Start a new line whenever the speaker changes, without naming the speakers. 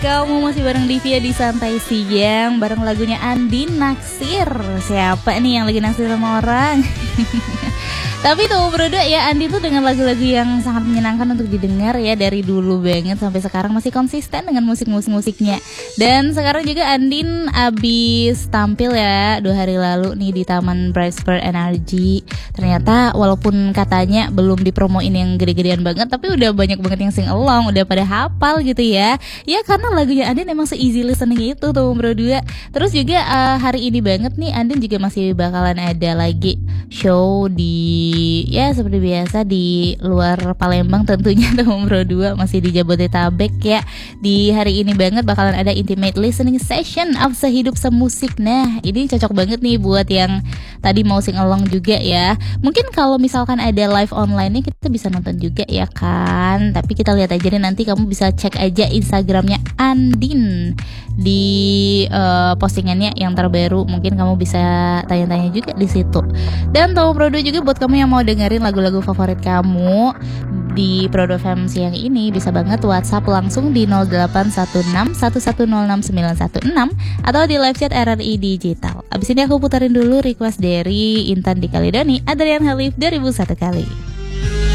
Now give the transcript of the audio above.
Kamu masih bareng Divya di Santai Siang, bareng lagunya Andin Naksir. Siapa nih yang lagi naksir sama orang? Tapi tuh berdua ya, Andi tuh dengan lagu-lagu yang sangat menyenangkan untuk didengar ya, dari dulu banget sampai sekarang masih konsisten dengan musiknya. Dan sekarang juga Andin abis tampil ya 2 hari lalu nih di Taman Bright Spur Energy. Ternyata walaupun katanya belum dipromoin yang gede-gedean banget, tapi udah banyak banget yang sing along, udah pada hafal gitu ya. Ya karena lagunya Andin emang se-easy listening itu tuh berdua. Terus juga hari ini banget nih Andin juga masih bakalan ada lagi show di, ya seperti biasa di luar Palembang tentunya tahun Bro 2, masih di Jabodetabek ya. Di hari ini banget bakalan ada intimate listening session of Sehidup Semusik. Nah ini cocok banget nih buat yang tadi mau sing along juga ya. Mungkin kalau misalkan ada live online-nya kita bisa nonton juga ya kan. Tapi kita lihat aja deh, nanti kamu bisa cek aja Instagramnya Andin di postingannya yang terbaru. Mungkin kamu bisa tanya-tanya juga di situ. Dan Tahu Pro 2 juga buat kamu yang mau dengerin lagu-lagu favorit kamu di Pro 2 FM siang ini, bisa banget WhatsApp langsung di 081611069616 atau di live chat RRI Digital. Abis ini aku putarin dulu request dari Intan di Kaledoni, Adrian Halif 2001 kali.